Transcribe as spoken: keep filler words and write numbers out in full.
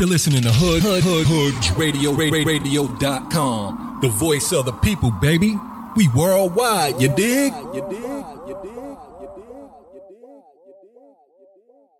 You're listening to Hood, Hood, Hood, Hood Radio, Radio dot com. The voice of the people, baby. We worldwide, you dig? You dig? You dig?